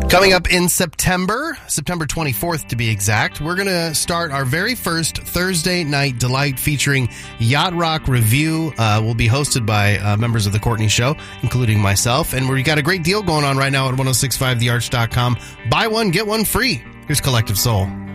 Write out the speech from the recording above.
Coming up in September 24th to be exact, we're going to start our very first Thursday Night Delight featuring Yacht Rock Review. Will be hosted by members of The Courtney Show, including myself. And we've got a great deal going on right now at 1065thearch.com. Buy one, get one free. Here's Collective Soul.